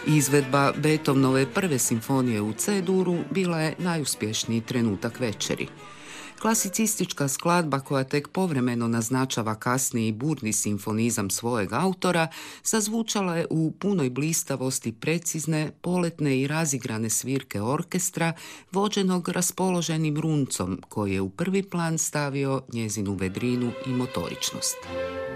Izvedba Beethovenove prve simfonije u C-duru bila je najuspješniji trenutak večeri. Klasicistička skladba koja tek povremeno naznačava kasniji burni simfonizam svojeg autora zazvučala je u punoj blistavosti precizne, poletne i razigrane svirke orkestra vođenog raspoloženim runcom koji je u prvi plan stavio njezinu vedrinu i motoričnost.